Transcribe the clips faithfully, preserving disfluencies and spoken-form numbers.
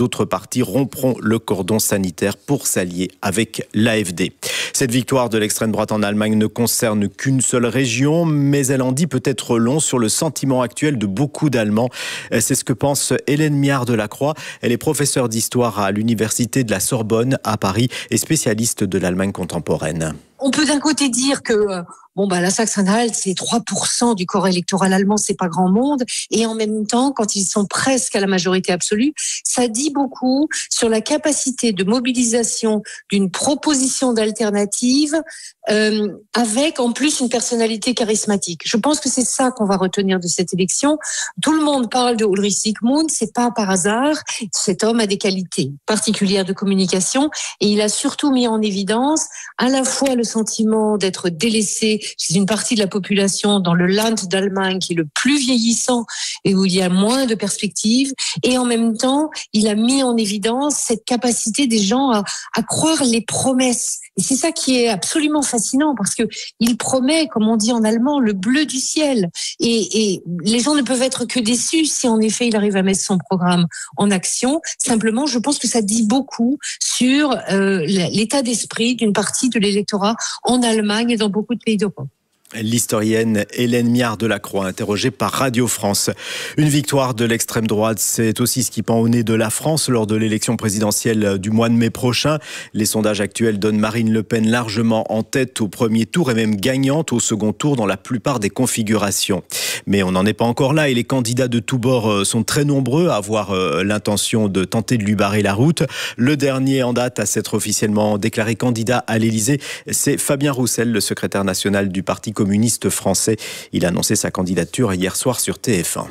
d'autres partis rompront le cordon sanitaire pour s'allier avec l'A F D. Cette victoire de l'extrême droite en Allemagne ne concerne qu'une seule région, mais elle en dit peut-être long sur le sentiment actuel de beaucoup d'Allemands. C'est ce que pense Hélène Miard de la Croix. Elle est professeure d'histoire à l'université de la Sorbonne à Paris et spécialiste de l'Allemagne contemporaine. On peut d'un côté dire que bon bah la Sachsen-Anhalt c'est trois pour cent du corps électoral allemand, c'est pas grand monde, et en même temps quand ils sont presque à la majorité absolue, ça dit beaucoup sur la capacité de mobilisation d'une proposition d'alternative euh, avec en plus une personnalité charismatique. Je pense que c'est ça qu'on va retenir de cette élection. Tout le monde parle de Ulrich Zygmunt, c'est pas par hasard. Cet homme a des qualités particulières de communication et il a surtout mis en évidence à la fois le sentiment d'être délaissé chez une partie de la population dans le Land d'Allemagne qui est le plus vieillissant et où il y a moins de perspectives, et en même temps il a mis en évidence cette capacité des gens à, à croire les promesses, et c'est ça qui est absolument fascinant parce que il promet, comme on dit en allemand, le bleu du ciel, et, et les gens ne peuvent être que déçus si en effet il arrive à mettre son programme en action. Simplement, je pense que ça dit beaucoup sur euh, l'état d'esprit d'une partie de l'électorat en Allemagne et dans beaucoup de pays d'Europe. L'historienne Hélène Miard de la Croix, interrogée par Radio France. Une victoire de l'extrême droite, c'est aussi ce qui pend au nez de la France lors de l'élection présidentielle du mois de mai prochain. Les sondages actuels donnent Marine Le Pen largement en tête au premier tour et même gagnante au second tour dans la plupart des configurations. Mais on n'en est pas encore là et les candidats de tous bords sont très nombreux à avoir l'intention de tenter de lui barrer la route. Le dernier en date à s'être officiellement déclaré candidat à l'Élysée, c'est Fabien Roussel, le secrétaire national du Parti communiste français. Il a annoncé sa candidature hier soir sur T F un.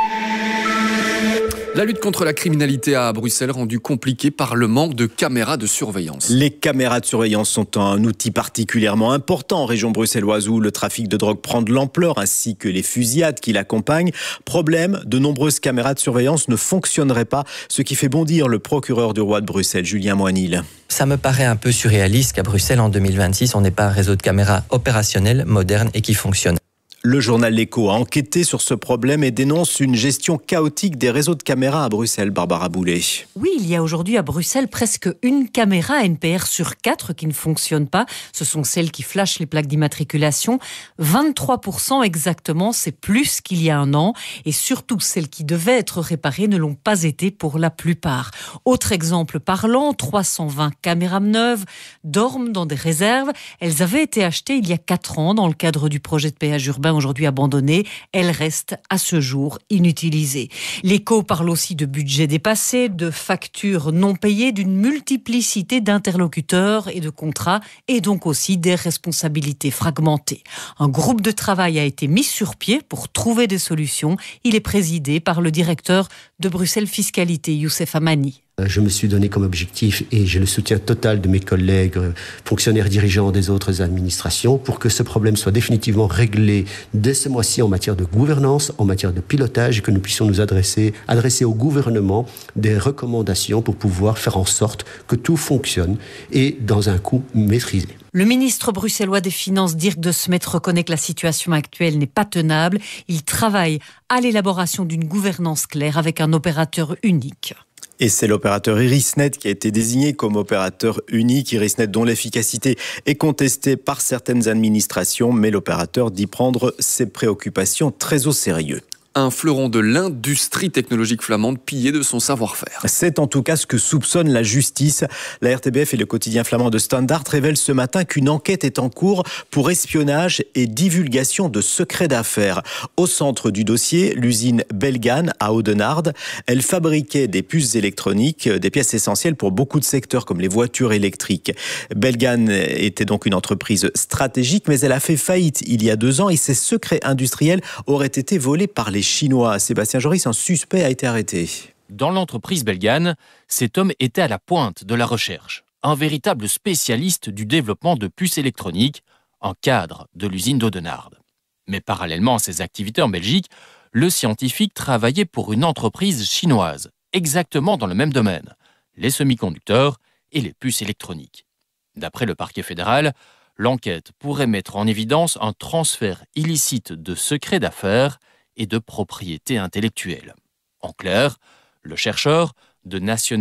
La lutte contre la criminalité à Bruxelles rendue compliquée par le manque de caméras de surveillance. Les caméras de surveillance sont un outil particulièrement important en région bruxelloise où le trafic de drogue prend de l'ampleur ainsi que les fusillades qui l'accompagnent. Problème, de nombreuses caméras de surveillance ne fonctionneraient pas, ce qui fait bondir le procureur du roi de Bruxelles, Julien Moinil. Ça me paraît un peu surréaliste qu'à Bruxelles en deux mille vingt-six, on n'ait pas un réseau de caméras opérationnel, moderne et qui fonctionne. Le journal L'Écho a enquêté sur ce problème et dénonce une gestion chaotique des réseaux de caméras à Bruxelles, Barbara Boulet. Oui, il y a aujourd'hui à Bruxelles presque une caméra N P R sur quatre qui ne fonctionne pas. Ce sont celles qui flashent les plaques d'immatriculation. vingt-trois pour cent exactement, c'est plus qu'il y a un an. Et surtout, celles qui devaient être réparées ne l'ont pas été pour la plupart. Autre exemple parlant, trois cent vingt caméras neuves dorment dans des réserves. Elles avaient été achetées il y a quatre ans dans le cadre du projet de péage urbain aujourd'hui abandonnées, elles restent à ce jour inutilisées. L'Écho parle aussi de budget dépassé, de factures non payées, d'une multiplicité d'interlocuteurs et de contrats, et donc aussi des responsabilités fragmentées. Un groupe de travail a été mis sur pied pour trouver des solutions. Il est présidé par le directeur de Bruxelles Fiscalité, Youssef Amani. Je me suis donné comme objectif, et j'ai le soutien total de mes collègues, fonctionnaires dirigeants des autres administrations, pour que ce problème soit définitivement réglé dès ce mois-ci en matière de gouvernance, en matière de pilotage, et que nous puissions nous adresser, adresser au gouvernement des recommandations pour pouvoir faire en sorte que tout fonctionne et dans un coût maîtrisé. Le ministre bruxellois des Finances, Dirk De Smet, reconnaît que la situation actuelle n'est pas tenable. Il travaille à l'élaboration d'une gouvernance claire avec un opérateur unique. Et c'est l'opérateur Irisnet qui a été désigné comme opérateur unique. Irisnet dont l'efficacité est contestée par certaines administrations, mais l'opérateur dit prendre ses préoccupations très au sérieux. Un fleuron de l'industrie technologique flamande pillé de son savoir-faire. C'est en tout cas ce que soupçonne la justice. La R T B F et le quotidien flamand de Standard révèlent ce matin qu'une enquête est en cours pour espionnage et divulgation de secrets d'affaires. Au centre du dossier, l'usine Belgan à Oudenaarde. Elle fabriquait des puces électroniques, des pièces essentielles pour beaucoup de secteurs comme les voitures électriques. Belgan était donc une entreprise stratégique, mais elle a fait faillite il y a deux ans et ses secrets industriels auraient été volés par les Chinois. Sébastien Joris, un suspect a été arrêté. Dans l'entreprise Belgan, cet homme était à la pointe de la recherche. Un véritable spécialiste du développement de puces électroniques, un cadre de l'usine d'Oudenaarde. Mais parallèlement à ses activités en Belgique, le scientifique travaillait pour une entreprise chinoise, exactement dans le même domaine, les semi-conducteurs et les puces électroniques. D'après le parquet fédéral, l'enquête pourrait mettre en évidence un transfert illicite de secrets d'affaires et de propriété intellectuelle. En clair, le chercheur de nationalité